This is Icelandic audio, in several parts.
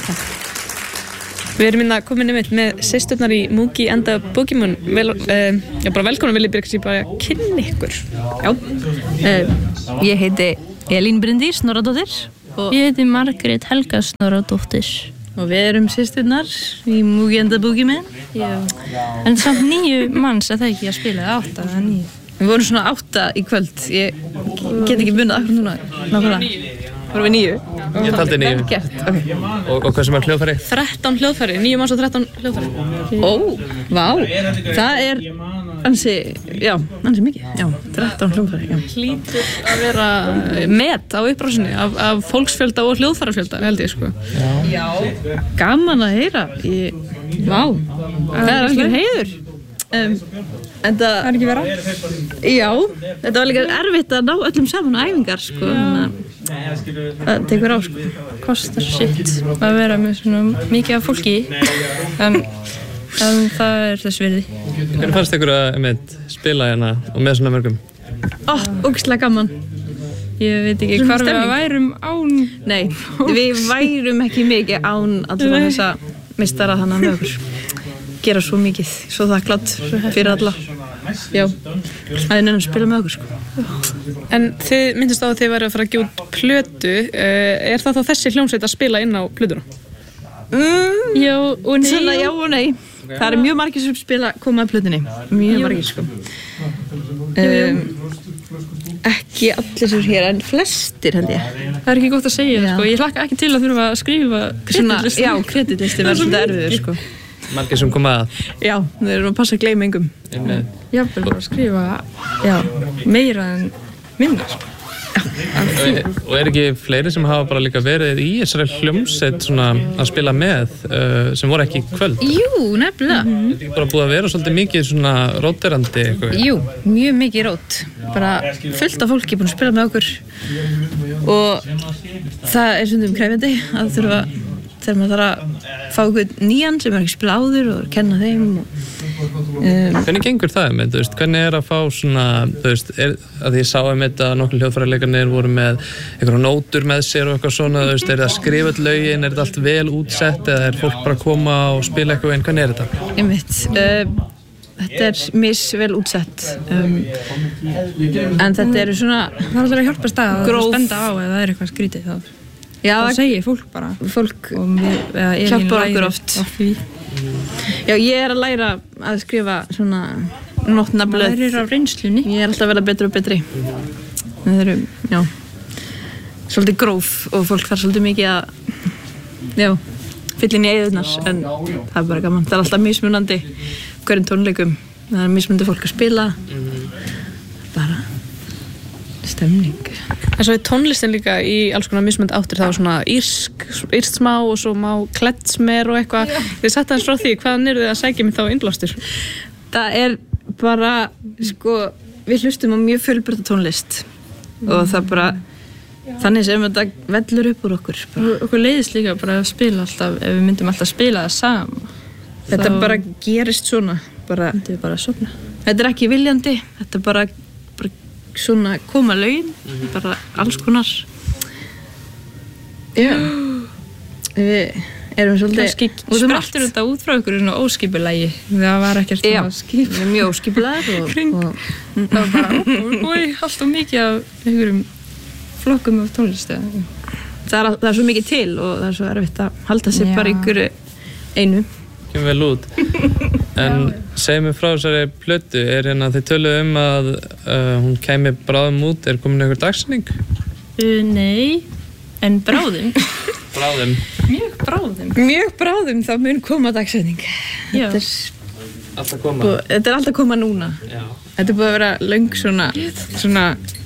Við erum komin með systurnar í Moogie and the Boogeyman. Bara velkomin, vil ég byrja bara að kynna ykkur. Ég heiti Elín Bryndís Snorradóttir og ég heiti Margrét Helga Snorradóttir. Og við erum systurnar í Moogie and the Boogeyman. Já. En samt 9 manns það ekki að spila, 8 eða 9. Við vorum svona 8 í kvöld. Ég get ekki munið akkur núna. Nákvæmlega. Vorum við 9? Ég taldi 9. Vel gert, ok. Og hvað sem hljóðfæri? 13 hljóðfæri, 9 manns og 13 hljóðfæri. Ó, vá. Það ansi mikið. Já, 13 hljóðfæri, já. Hlýtur að vera met á upprásinni af fólksfjölda og hljóðfærafjölda, held ég, sko. Já. Gaman að heyra. Vá. Það alveg heiður. En það er ekki vera? Já, þetta var líka erfitt að ná öllum saman á æfingar, sko. Það tekur á, sko. Kostar sitt að vera með svona mikið af fólki, en það er þess virði. Hvernig fannst ykkur að spila hérna og með svona mörgum? Ógeðslega gaman. Ég veit ekki hvar við værum án. Nei, við værum ekki mikið án allra þessa meistara þannig með okkur. Gera svo mikið, svo þakklátt fyrir alla. Já, það er nefnum að spila með okkur, sko. En þið myndist á að þið væri að fara að gefa út plötu. Er það þá þessi hljómsveit að spila inn á plötuna? Já og nei. Svona já og nei. Okay. Það mjög margir sem koma að plötunni. Mjög margir, sko. Ekki allir sem hér, en flestir, held ég. Það er ekki gott að segja, sko. Ég hlakka ekki til að þurfa að skrifa kreditlisti. Já, kreditlisti verður svolítið erfiður, sko. Margir sem koma að. Já, þeir eru að passa að gleyma engum. Jafnvel bara að skrifa meira en minna, sko. Og ekki fleiri sem hafa bara líka verið í þessari hljómsveit svona að spila með sem voru ekki í kvöld? Jú, nefnilega. Þetta ekki bara búið að vera svolítið mikið svona róterandi eitthvað? Jú, mjög mikið rót. Bara fullt af fólki búin að spila með okkur og það er stundum krefjandi að þurfa þegar maður þarf að fá einhvern nýjan sem ekki spila áður og kenna þeim Hvernig gengur það með þetta? Hvernig að fá svona, að ég sá að nokkur hljóðfæralekarnir voru með einhverja nótur með sér og eitthvað svona, er það að skrifa öll lögin, er þetta allt vel útsett eða fólk bara að koma og spila eitthvað en hvernig þetta? Einmitt, þetta misvel útsett en þetta svona það alveg að hjálpa stað að spenda á ef það eitthvað skrítið þá. Já, það segir fólk bara. Fólk hjálpar okkur oft. Já, ég að læra að skrifa svona nótnablöð. Lærir á reynslunni. Ég alltaf að verða betri og betri. Það eru, svolítið gróf og fólk þarf svolítið mikið að, fylla inn í eyðurnar, en það er bara gaman. Það er alltaf mismunandi hverjum tónleikum. Það er mismunandi fólk að spila. Bara stemning. En svo er tónlistin líka í alls konar mismunandi áttir, það var svona írst smá og svo má klettsmer og eitthvað. Þið sagt aðeins frá því, hvaðan eru þið að sækja mig þá innblástur? Það er bara, við hlustum á mjög fjölbreytta tónlist og það bara, þannig sem þetta vellur upp úr okkur. Okkur leiðist líka bara að spila alltaf, ef við myndum alltaf spila það saman. Þetta bara gerist svona. Þetta er bara að sofna. Þetta er ekki viljandi, þetta er bara svona koma lögin, bara alls konar. Já. Við erum svolítið sprettur þetta út frá ykkur svona óskipulægi. Það var ekkert svona skip. Já, mjög óskipulægur og það var bara alltaf mikið af einhverjum flokkum af tónlist. Það er svo mikið til og það er svo erfitt að halda sig bara ykkur einu. Kemur vel út. En segðu mig frá þessari plötu, þið töluðu að hún kæmi bráðum út, komin einhver dagsetning? Nei, en bráðum. Bráðum? Mjög bráðum. Mjög bráðum, þá mun koma dagsetning. Já. Alltaf koma? Þetta er alltaf koma núna. Já. Þetta er búið að vera löng svona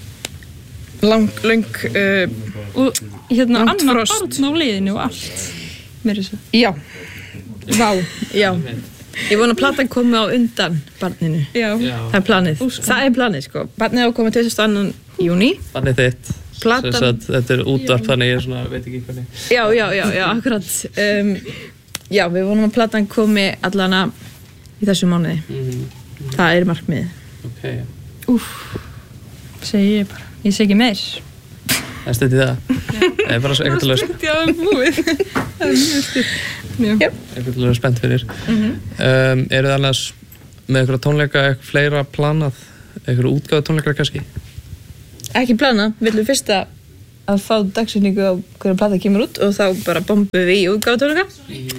löng og annað barn á leiðinu og allt. Mér svo. Já. Vá, já. Ég vona að platan komi á undan barninu. Já. Það er planið. Það er planið, sko. Barnið á að koma 22. júní. Barnið þitt. Platan. Þetta er útvarp, þannig ég veit ekki hvernig. Já, akkurat. Já, við vonum að platan komi allana í þessu mánuði. Það er markmiðið. Ok. Segi ég bara. Ég segi ekki meir. Það er stutt í það. Það er bara eitthvað til að... Stutt í að búið. Það mjög stutt. Eitthvað til að vera spennt fyrir. Eru þið annars með einhverja tónleika, eitthvað fleira planað? Einhverju útgáðu tónleikar kannski? Ekki plana. Við viljum fyrst að fá dagsetningu á hverju plata kemur út og þá bara bombum við í útgáðu tónleika.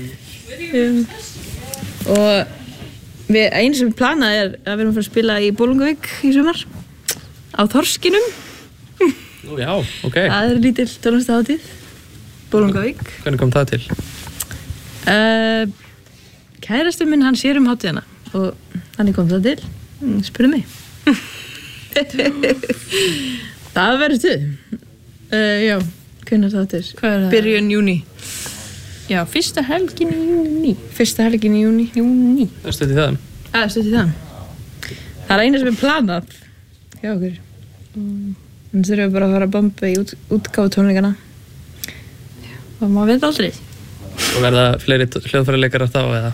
Og einu sem við planað að við erum að fara að spila í Bolungarvík í sumar á Þorskinum. Nú já, ok. Það er lítill tónlistahátíð. Bolungarvík. Hvernig kom það til? Kærastinn minn, hann sér hátíðina og hann kom það til. Spurði mig. Það verður stuð. Já, hvernig þáttir? Hvað er það? Byrjun júní. Já, fyrsta helgin í júní. Fyrsta helgin í júní. Það er stutt í það. Það er stutt í það. Það er eina sem er planað hjá okkur. Þannig þurfum við bara að fara að bomba í útgáfu tónleikana. Og maður veit aldrei. Og verða fleiri hljóðfæraleikarar þá eða?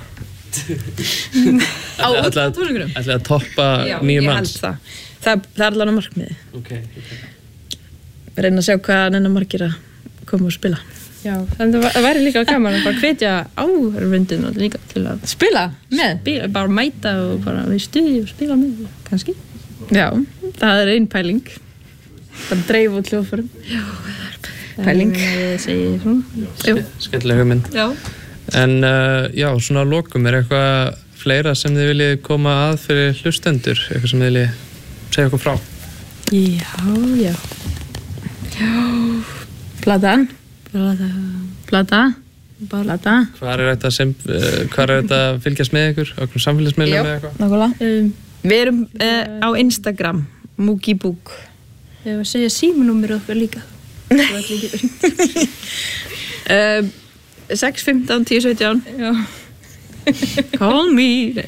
Á útgáfu tónleikunum? Ætlaði að toppa 9 manns? Já, ég held það. Það er allavega markmiði. Ok. Reyna að sjá hvað nennar margir að koma og spila. Já, þannig það væri líka gaman að bara hvetja áhörfundin og líka til að spila með. Bara mæta og bara við stuði og spila með, kannski. Já, það er ein pæling. Bara dreif út hljóðfærum. Já, pæling. Ég segi svona. Skemmtileg hugmynd. Já. En já, svona að lokum, er eitthvað fleira sem þið viljið koma að fyrir hlustendur? Eitthvað sem þið viljið segja okkur frá? Já. Platan. Plata. Hvar er þetta að fylgjast með ykkur? Okkur samfélagsmiðlum eða eitthvað? Nákvæmlega. Við erum á Instagram, Moogiebook. Ég var að segja símanúmerið okkar líka. 615 1017. Já. Call me.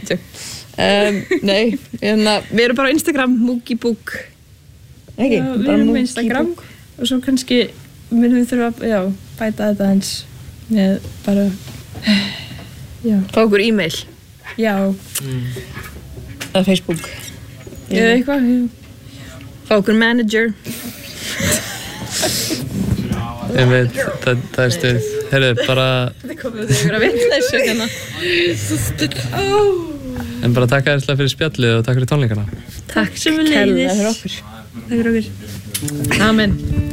Nei, við erum bara á Instagram, Moogiebook. Ekki? Já, við erum á Instagram og svo kannski munum við þurfa að bæta þetta eins með bara fá okkur e-mail. Já. Eða Facebook. Eða eitthvað. Fá okkur manager. Það er stuð. Heyrðu, bara... Þetta komið að vera vitleysu hérna. En bara takk æðislega fyrir spjallið og takk fyrir tónleikana. Takk kærlega fyrir okkur. Takk fyrir okkur. Amen.